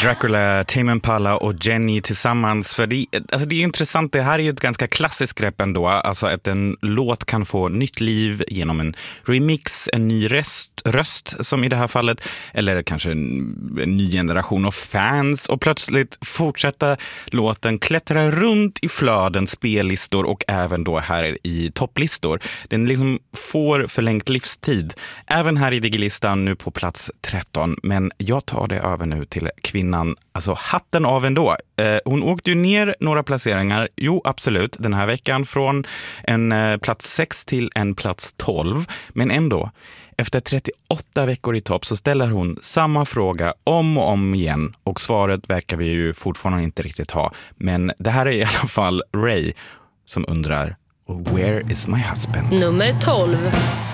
Dracula, Tame Impala och Jenny tillsammans. För det är intressant, det här är ju ett ganska klassiskt grepp ändå. Alltså att en låt kan få nytt liv genom en remix, en ny röst som i det här fallet. Eller kanske en ny generation av fans. Och plötsligt fortsätta låten klättra runt i flöden, spellistor och även då här i topplistor. Den liksom får förlängt livstid. Även här i Digilistan nu på plats 13. Men jag tar det över nu till kvinnan, alltså hatten av ändå. Hon åkte ju ner några placeringar, jo absolut, den här veckan från en plats 6 till en plats 12. Men ändå, efter 38 veckor i topp så ställer hon samma fråga om och om igen. Och svaret verkar vi ju fortfarande inte riktigt ha. Men det här är i alla fall Ray som undrar, where is my husband? Nummer 12.